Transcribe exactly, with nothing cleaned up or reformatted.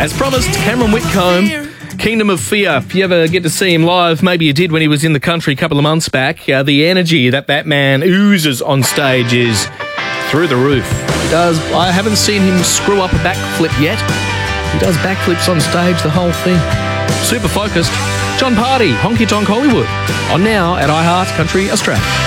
As promised, Cameron Whitcomb, Kingdom of Fear. If you ever get to see him live, maybe you did when he was in the country a couple of months back, uh, the energy that that man oozes on stage is through the roof. He does. I haven't seen him screw up a backflip yet. He does backflips on stage, the whole thing. Super focused. John Party, Honky Tonk Hollywood. On now at iHeart Country Australia.